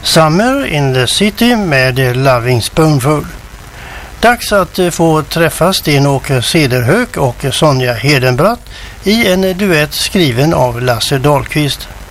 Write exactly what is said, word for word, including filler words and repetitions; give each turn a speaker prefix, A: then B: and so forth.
A: Summer in the City med Loving Spoonful. Dags att få träffa Sten-Åke Cederhök och Sonja Hedenbratt i en duett skriven av Lasse Dahlqvist.